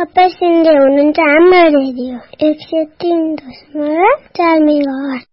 Tapes in the Ununta Amadio. Except in the Smara, tell me what.